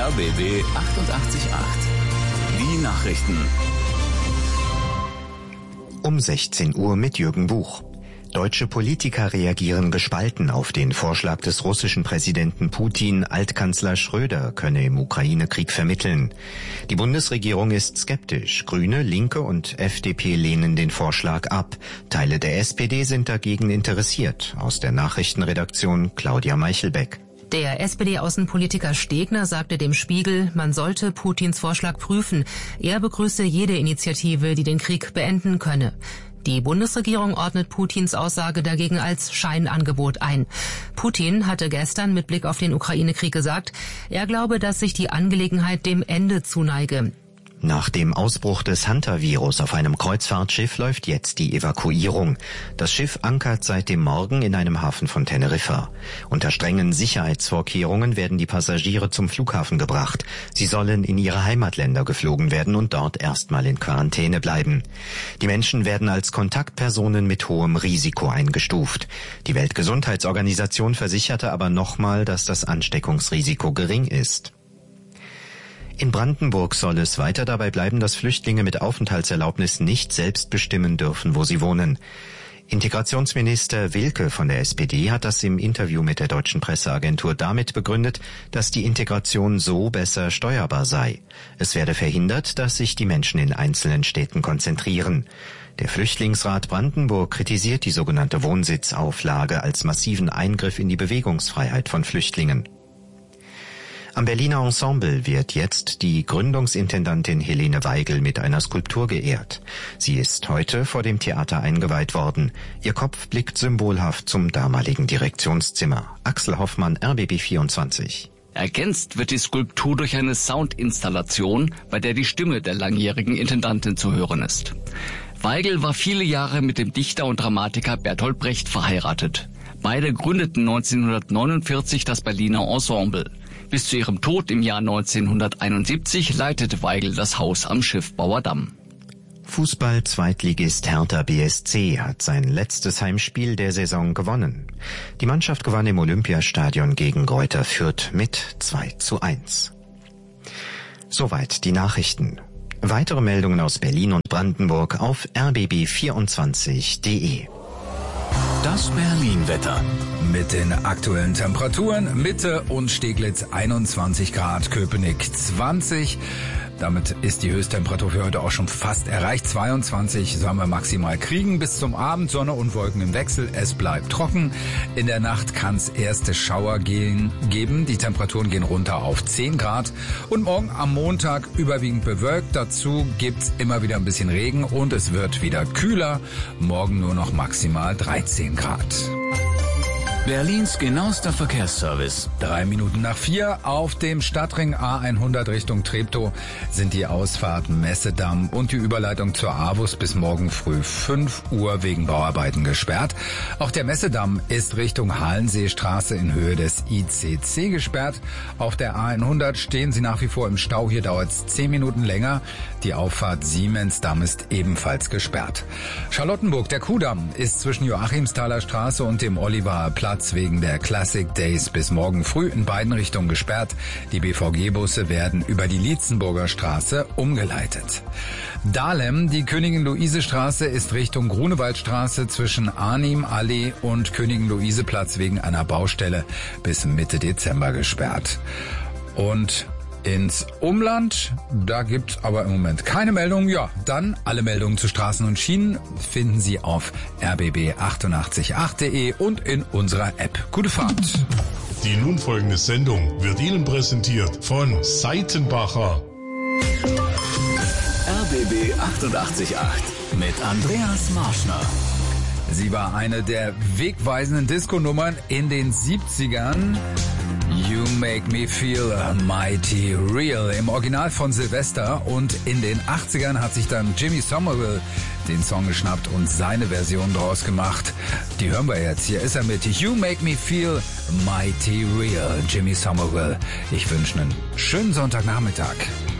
RBB 888. Die Nachrichten. Um 16 Uhr mit Jürgen Buch. Deutsche Politiker reagieren gespalten auf den Vorschlag des russischen Präsidenten Putin, Altkanzler Schröder könne im Ukraine-Krieg vermitteln. Die Bundesregierung ist skeptisch. Grüne, Linke und FDP lehnen den Vorschlag ab. Teile der SPD sind dagegen interessiert. Aus der Nachrichtenredaktion Claudia Meichelbeck. Der SPD-Außenpolitiker Stegner sagte dem Spiegel, man sollte Putins Vorschlag prüfen. Er begrüße jede Initiative, die den Krieg beenden könne. Die Bundesregierung ordnet Putins Aussage dagegen als Scheinangebot ein. Putin hatte gestern mit Blick auf den Ukraine-Krieg gesagt, er glaube, dass sich die Angelegenheit dem Ende zuneige. Nach dem Ausbruch des Hunter-Virus auf einem Kreuzfahrtschiff läuft jetzt die Evakuierung. Das Schiff ankert seit dem Morgen in einem Hafen von Teneriffa. Unter strengen Sicherheitsvorkehrungen werden die Passagiere zum Flughafen gebracht. Sie sollen in ihre Heimatländer geflogen werden und dort erstmal in Quarantäne bleiben. Die Menschen werden als Kontaktpersonen mit hohem Risiko eingestuft. Die Weltgesundheitsorganisation versicherte aber nochmal, dass das Ansteckungsrisiko gering ist. In Brandenburg soll es weiter dabei bleiben, dass Flüchtlinge mit Aufenthaltserlaubnis nicht selbst bestimmen dürfen, wo sie wohnen. Integrationsminister Wilke von der SPD hat das im Interview mit der deutschen Presseagentur damit begründet, dass die Integration so besser steuerbar sei. Es werde verhindert, dass sich die Menschen in einzelnen Städten konzentrieren. Der Flüchtlingsrat Brandenburg kritisiert die sogenannte Wohnsitzauflage als massiven Eingriff in die Bewegungsfreiheit von Flüchtlingen. Am Berliner Ensemble wird jetzt die Gründungsintendantin Helene Weigel mit einer Skulptur geehrt. Sie ist heute vor dem Theater eingeweiht worden. Ihr Kopf blickt symbolhaft zum damaligen Direktionszimmer. Axel Hoffmann, RBB 24. Ergänzt wird die Skulptur durch eine Soundinstallation, bei der die Stimme der langjährigen Intendantin zu hören ist. Weigel war viele Jahre mit dem Dichter und Dramatiker Bertolt Brecht verheiratet. Beide gründeten 1949 das Berliner Ensemble. Bis zu ihrem Tod im Jahr 1971 leitete Weigel das Haus am Schiffbauer Damm. Fußball-Zweitligist Hertha BSC hat sein letztes Heimspiel der Saison gewonnen. Die Mannschaft gewann im Olympiastadion gegen Greuther Fürth mit 2:1. Soweit die Nachrichten. Weitere Meldungen aus Berlin und Brandenburg auf rbb24.de. Das Berlin-Wetter. Mit den aktuellen Temperaturen Mitte und Steglitz 21 Grad, Köpenick 20. Damit ist die Höchsttemperatur für heute auch schon fast erreicht. 22 sollen wir maximal kriegen. Bis zum Abend Sonne und Wolken im Wechsel. Es bleibt trocken. In der Nacht kann es erste Schauer geben. Die Temperaturen gehen runter auf 10 Grad. Und morgen am Montag überwiegend bewölkt. Dazu gibt's immer wieder ein bisschen Regen und es wird wieder kühler. Morgen nur noch maximal 13 Grad. Berlins genauester Verkehrsservice. 3 Minuten nach 4 auf dem Stadtring A100 Richtung Treptow sind die Ausfahrten Messedamm und die Überleitung zur AWUS bis morgen früh 5 Uhr wegen Bauarbeiten gesperrt. Auch der Messedamm ist Richtung Hallenseestraße in Höhe des ICC gesperrt. Auf der A100 stehen sie nach wie vor im Stau. Hier dauert es 10 Minuten länger. Die Auffahrt Siemensdamm ist ebenfalls gesperrt. Charlottenburg, der Kuhdamm, ist zwischen Joachimsthaler Straße und dem Oliverplatz wegen der Classic Days bis morgen früh in beiden Richtungen gesperrt. Die BVG-Busse werden über die Lietzenburger Straße umgeleitet. Dahlem, die Königin-Luise-Straße ist Richtung Grunewaldstraße zwischen Arnim-Allee und Königin-Luise-Platz wegen einer Baustelle bis Mitte Dezember gesperrt. Und ins Umland, da gibt's aber im Moment keine Meldungen. Ja, dann alle Meldungen zu Straßen und Schienen finden Sie auf rbb888.de und in unserer App. Gute Fahrt. Die nun folgende Sendung wird Ihnen präsentiert von Seitenbacher. RBB 888 mit Andreas Marschner. Sie war eine der wegweisenden Disco-Nummern in den 70ern. You Make Me Feel Mighty Real im Original von Sylvester, und in den 80ern hat sich dann Jimmy Somerville den Song geschnappt und seine Version draus gemacht. Die hören wir jetzt. Hier ist er mit You Make Me Feel Mighty Real, Jimmy Somerville. Ich wünsche einen schönen Sonntagnachmittag.